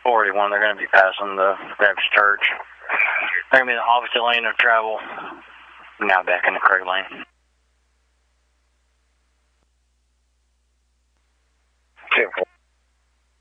41, they're going to be passing the Baptist Church. They're going to be in the opposite lane of travel. Now back in the correct lane. 10-4.